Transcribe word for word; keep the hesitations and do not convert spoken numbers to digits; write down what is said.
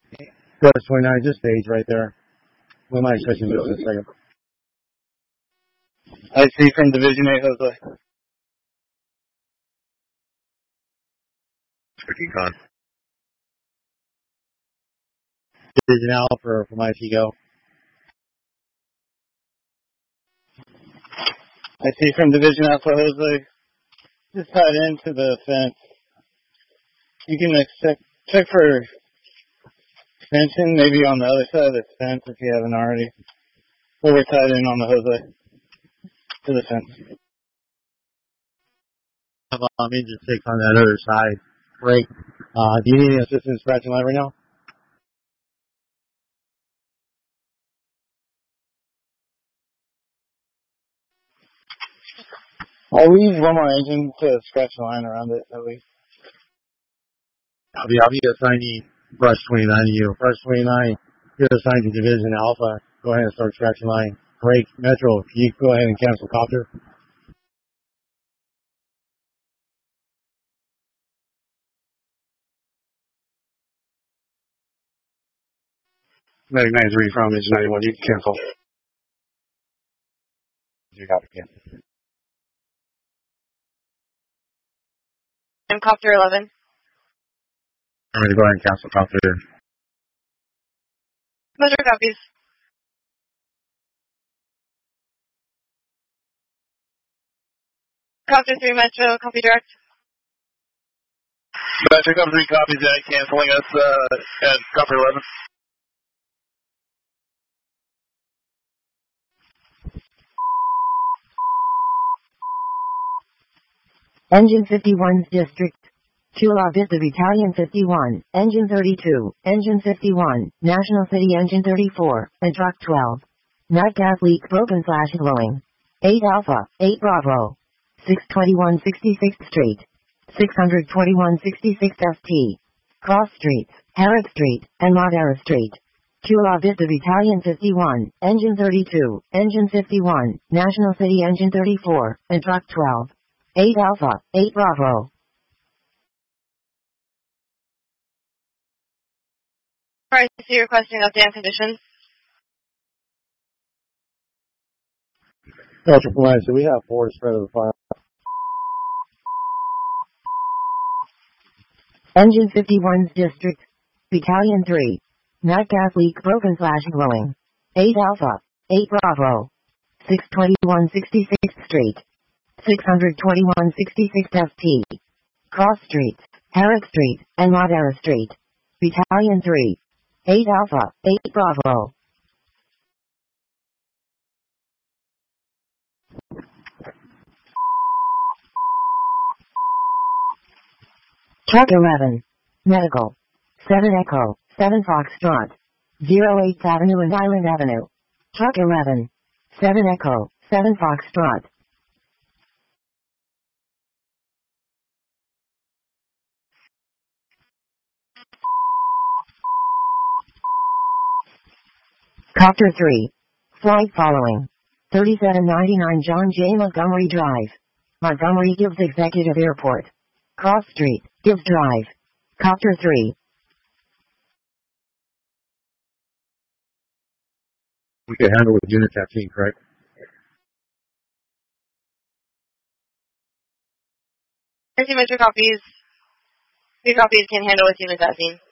Brush twenty-nine, just stage right there. We might switch into it in a second. I see from Division eight, Jose. Freaking con. Division Alpha from I T Go. I see from Division Alpha, Jose. Just tied into the fence. You can check, check for extension, maybe on the other side of the fence if you haven't already. But we're tied in on the Jose to the fence. Have um, engine six on that other side. Great. Uh, do you need any assistance scratching line right now? I'll leave one more engine to scratch the line around it, at least. I'll be, I'll be assigning Brush twenty-nine to you. Brush twenty-nine, you're assigned to Division Alpha. Go ahead and start scratching line. Break. Metro, can you go ahead and cancel copter? Medic ninety-three from engine ninety-one, you can cancel. You got to cancel. I'm Copter eleven. I'm ready to go ahead and cancel copter. Measure copies. Copter three Metro, copy direct. Metro Copter three copies that, canceling us uh, at Copter eleven. Engine fifty-one's district. Chula Vista Battalion fifty-one, Engine thirty-two, Engine fifty-one, National City Engine thirty-four, and Truck twelve. Night gas leak broken slash glowing. eight Alpha, eight Bravo. six twenty-one sixty-sixth Street. six twenty-one sixty-sixth F T. Cross Streets, Herrick Street, and Madera Street. Chula Vista Battalion fifty-one, Engine thirty-two, Engine fifty-one, National City Engine thirty-four, and Truck twelve. eight Alpha, eight Bravo. Alright, so you're requesting update on conditions. Delta Flight, so we have four spread of the fire. Engine fifty-one's district. Battalion three. Night gas leak broken slash glowing. eight Alpha, eight Bravo. six twenty-one sixty-sixth Street. six twenty-one sixty-sixth F T. Cross Streets, Herrick Street, and Madera Street. Battalion three. eight Alpha, eight Bravo. Truck eleven. Medical. seven Echo, seven Foxtrot. zero eighth Avenue and Island Avenue. Truck eleven. seven Echo, seven Foxtrot. Copter three. Flight following. thirty-seven ninety-nine John J. Montgomery Drive. Montgomery Gibbs Executive Airport. Cross Street, Gibbs Drive. Copter three. We can handle with Unit fifteen, correct? I see Metro copies. Three copies can handle with unit fifteen.